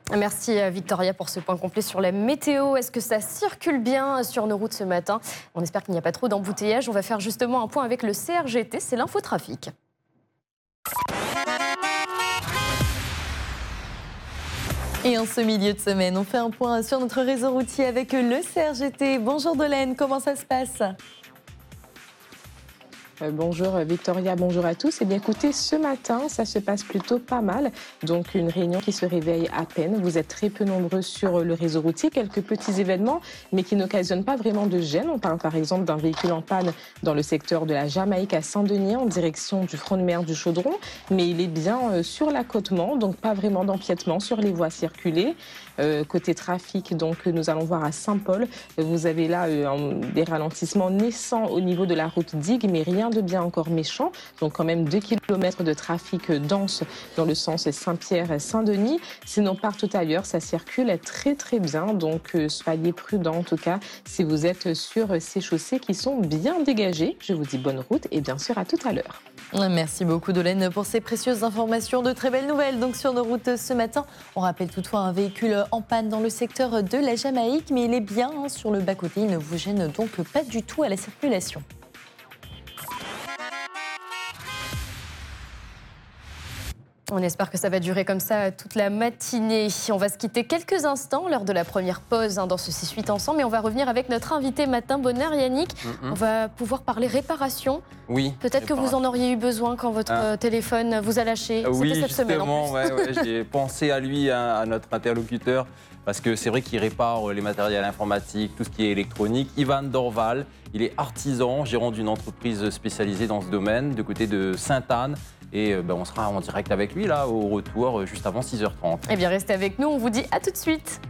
Merci Victoria pour ce point complet sur la météo. Est-ce que ça circule bien sur nos routes ce matin? On espère qu'il n'y a pas trop d'embouteillage. On va faire justement un point avec le CRGT, c'est l'infotrafic. Et en ce milieu de semaine, on fait un point sur notre réseau routier avec le CRGT. Bonjour Dolène, comment ça se passe ? Bonjour Victoria, bonjour à tous. Eh bien écoutez, ce matin, ça se passe plutôt pas mal. Donc une réunion qui se réveille à peine. Vous êtes très peu nombreux sur le réseau routier. Quelques petits événements, mais qui n'occasionnent pas vraiment de gêne. On parle par exemple d'un véhicule en panne dans le secteur de la Jamaïque à Saint-Denis, en direction du front de mer du Chaudron. Mais il est bien sur l'accotement, donc pas vraiment d'empiètement sur les voies circulées. Côté trafic, donc nous allons voir à Saint-Paul. Vous avez là des ralentissements naissants au niveau de la route Digue, mais rien de bien encore méchant. Donc quand même 2 km de trafic dense dans le sens Saint-Pierre-Saint-Denis. Sinon partout ailleurs, ça circule très très bien. Donc soyez prudents en tout cas si vous êtes sur ces chaussées qui sont bien dégagées. Je vous dis bonne route et bien sûr à tout à l'heure. Merci beaucoup Dolène pour ces précieuses informations. De très belles nouvelles donc sur nos routes ce matin. On rappelle toutefois un véhicule en panne dans le secteur de la Jamaïque, mais il est bien sur le bas-côté. Il ne vous gêne donc pas du tout à la circulation. On espère que ça va durer comme ça toute la matinée. On va se quitter quelques instants, l'heure de la première pause dans ce 6-8 ensemble. Et on va revenir avec notre invité matin bonheur, Yannick. On va pouvoir parler réparation. Oui. Peut-être que vous en auriez eu besoin quand votre téléphone vous a lâché. Oui, C'était cette semaine en plus. J'ai pensé à lui, à notre interlocuteur, parce que c'est vrai qu'il répare les matériels informatiques, tout ce qui est électronique. Ivan Dorval, il est artisan, gérant d'une entreprise spécialisée dans ce domaine, du côté de Sainte-Anne. Et on sera en direct avec lui, là, au retour, juste avant 6h30. Eh bien, restez avec nous, on vous dit à tout de suite.